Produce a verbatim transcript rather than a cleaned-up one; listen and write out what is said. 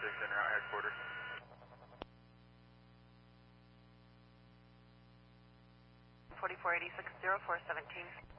six in route headquarters. forty-four eighty-six, zero four seventeen.